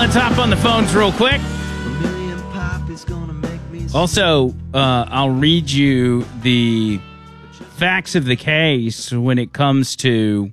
let's hop on the phones real quick. Also, I'll read you the facts of the case when it comes to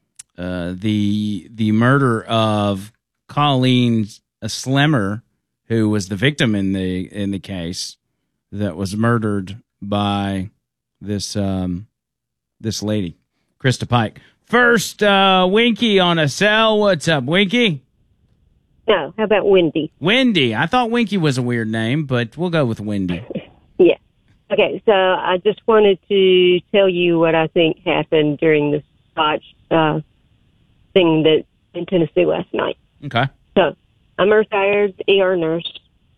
the murder of Colleen Slemmer, who was the victim in the case that was murdered by this lady, Krista Pike. First, Winky on a cell. What's up, Winky? No, how about Wendy? Wendy. I thought Winky was a weird name, but we'll go with Wendy. Yeah. Okay, so I just wanted to tell you what I think happened during this botched thing that in Tennessee last night. Okay. So I'm a retired ER nurse.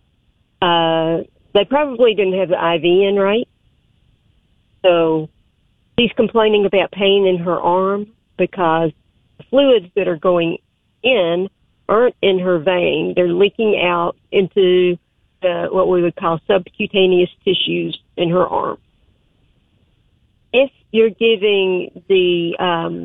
They probably didn't have the IV in right. So she's complaining about pain in her arm because the fluids that are going in aren't in her vein. They're leaking out into what we would call subcutaneous tissues in her arm. If you're giving the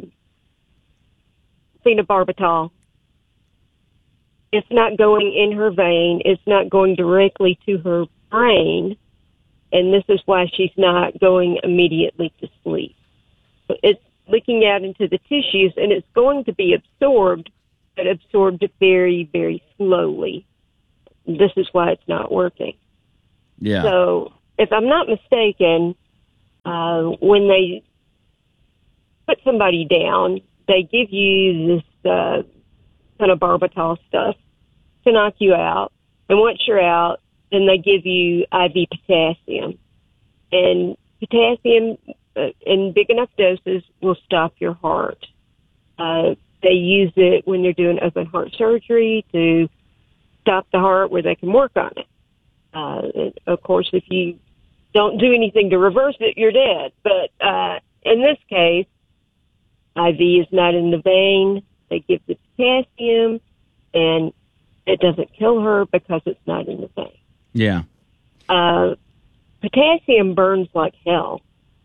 phenobarbital, it's not going in her vein. It's not going directly to her brain, and this is why she's not going immediately to sleep. It's leaking out into the tissues, and it's going to be absorbed, but absorbed very, very slowly. This is why it's not working. Yeah. So, if I'm not mistaken, when they put somebody down, they give you this phenobarbital stuff to knock you out. And once you're out, then they give you IV potassium. And potassium in big enough doses will stop your heart. They use it when they're doing open heart surgery to stop the heart where they can work on it. Of course, if you don't do anything to reverse it, you're dead. But in this case, IV is not in the vein. They give the potassium, and it doesn't kill her because it's not in the vein. Yeah. Potassium burns like hell.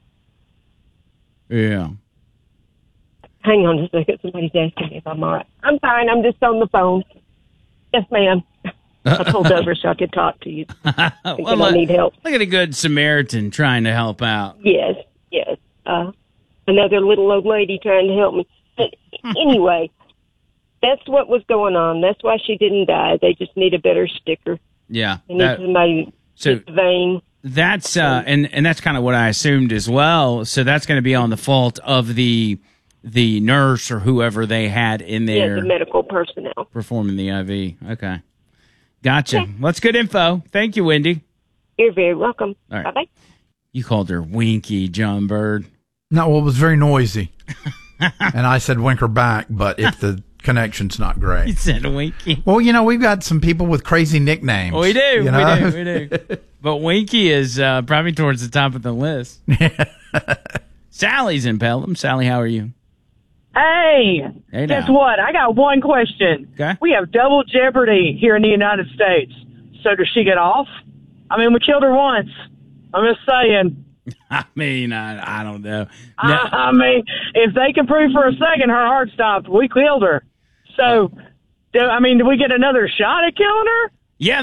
Yeah. Hang on a second. Somebody's asking me if I'm all right. I'm fine. I'm just on the phone. Yes, ma'am. I pulled over so I could talk to you. Well, I need help. Look at a good Samaritan trying to help out. Yes. Another little old lady trying to help me. But anyway, that's what was going on. That's why she didn't die. They just need a better sticker. Yeah. They need somebody to get the vein. That's and that's kind of what I assumed as well. So that's going to be on the fault of the nurse or whoever they had in there. Yeah, the medical personnel performing the IV. Okay, gotcha. Okay. Well, that's good info. Thank you, Wendy. You're very welcome. All right. Bye bye. You called her Winky, John Bird. No, well, it was very noisy, and I said wink her back. But if the connection's not great, you said Winky. Well, we've got some people with crazy nicknames. We do. We do. But Winky is probably towards the top of the list. Sally's in Pelham. Sally, how are you? Hey, guess what? I got one question. Okay. We have double jeopardy here in the United States. So does she get off? I mean, we killed her once. I'm just saying. I mean, I don't know. I mean, if they can prove for a second her heart stopped, we killed her. So, do we get another shot at killing her? Yeah,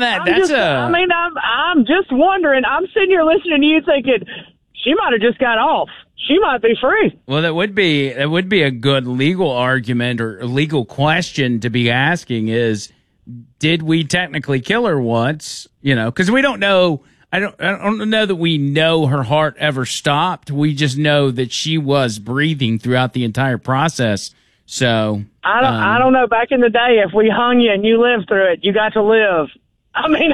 I'm just wondering. I'm sitting here listening to you thinking she might have just got off. She might be free. Well, that would be a good legal argument or a legal question to be asking is, did we technically kill her once? Because we don't know. I don't know that we know her heart ever stopped. We just know that she was breathing throughout the entire process. So I don't know. Back in the day, if we hung you and you lived through it, you got to live. I mean,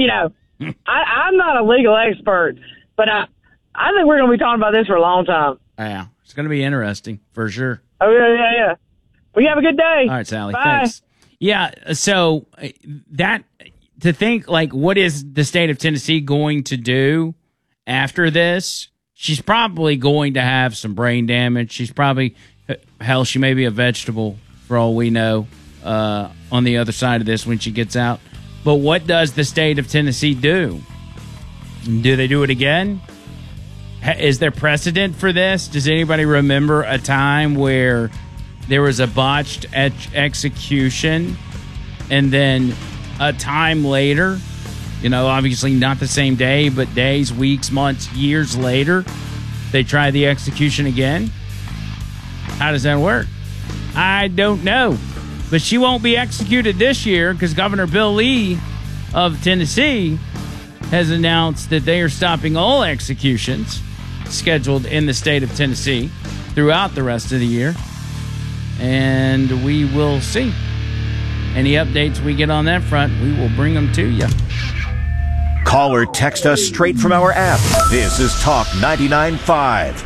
I'm not a legal expert, but I think we're going to be talking about this for a long time. Yeah, it's going to be interesting for sure. Oh yeah. Well, you have a good day. All right, Sally. Bye. Thanks. Yeah. So that. To think, what is the state of Tennessee going to do after this? She's probably going to have some brain damage. She's probably, she may be a vegetable for all we know on the other side of this when she gets out. But what does the state of Tennessee do? Do they do it again? Is there precedent for this? Does anybody remember a time where there was a botched execution And then a time later, obviously not the same day, but days, weeks, months, years later, they try the execution again. How does that work? I don't know. But she won't be executed this year because Governor Bill Lee of Tennessee has announced that they are stopping all executions scheduled in the state of Tennessee throughout the rest of the year. And we will see. Any updates we get on that front, we will bring them to you. Call or text us straight from our app. This is Talk 99.5.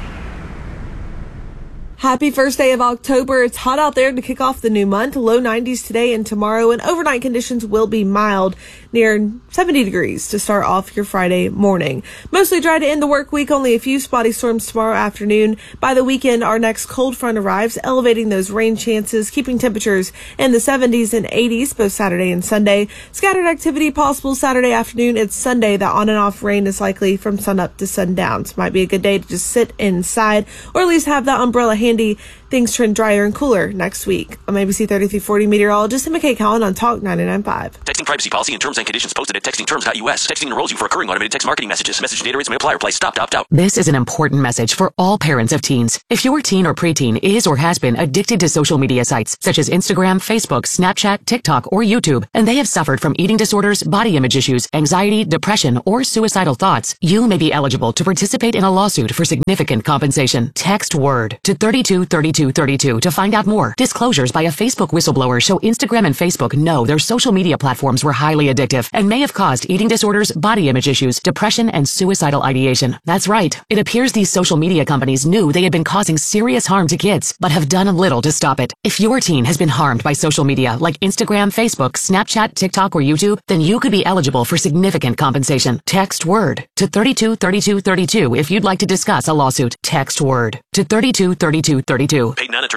Happy first day of October. It's hot out there to kick off the new month. Low 90s today and tomorrow, and overnight conditions will be mild, near 70 degrees to start off your Friday morning. Mostly dry to end the work week. Only a few spotty storms tomorrow afternoon. By the weekend, our next cold front arrives, elevating those rain chances, keeping temperatures in the 70s and 80s both Saturday and Sunday. Scattered activity possible Saturday afternoon. It's Sunday that on and off rain is likely from sunup to sundown. So might be a good day to just sit inside, or at least have that umbrella handy. Things turn drier and cooler next week. I'm ABC 3340 meteorologist Emma K. Cowan on Talk 99.5. Texting privacy policy and terms and conditions posted at textingterms.us. Texting enrolls you for recurring automated text marketing messages. Message data rates may apply. Reply stop, opt out. This is an important message for all parents of teens. If your teen or preteen is or has been addicted to social media sites such as Instagram, Facebook, Snapchat, TikTok, or YouTube, and they have suffered from eating disorders, body image issues, anxiety, depression, or suicidal thoughts, you may be eligible to participate in a lawsuit for significant compensation. Text WORD to 323232 to find out more. Disclosures by a Facebook whistleblower show Instagram and Facebook know their social media platforms were highly addictive and may have caused eating disorders, body image issues, depression, and suicidal ideation. That's right. It appears these social media companies knew they had been causing serious harm to kids, but have done little to stop it. If your teen has been harmed by social media like Instagram, Facebook, Snapchat, TikTok, or YouTube, then you could be eligible for significant compensation. Text WORD to 323232 if you'd like to discuss a lawsuit. Text WORD to 323232. Paid non